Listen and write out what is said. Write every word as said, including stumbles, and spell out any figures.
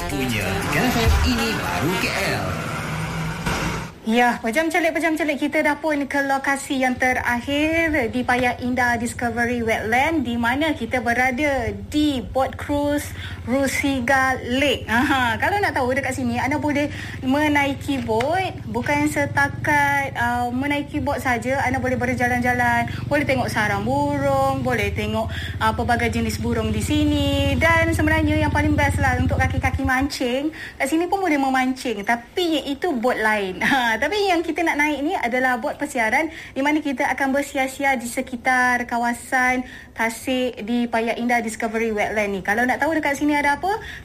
Punya Kan F M, ini baru K L. Ya, pejam celik pejam celik kita dah pun ke lokasi yang terakhir di Paya Indah Discovery Wetland, di mana kita berada di Boat Cruise Rusiga Lake. Aha, kalau nak tahu dekat sini anda boleh menaiki bot, bukan setakat uh, menaiki bot saja, anda boleh berjalan-jalan, boleh tengok sarang burung, boleh tengok uh, pelbagai jenis burung di sini, dan sebenarnya yang paling best lah untuk kaki-kaki mancing, kat sini pun boleh memancing, tapi iaitu bot lain. Ha, tapi yang kita nak naik ni adalah bot persiaran, di mana kita akan bersia-sia di sekitar kawasan tasik di Paya Indah Discovery Wetland ni. Kalau nak tahu dekat sini ada apa,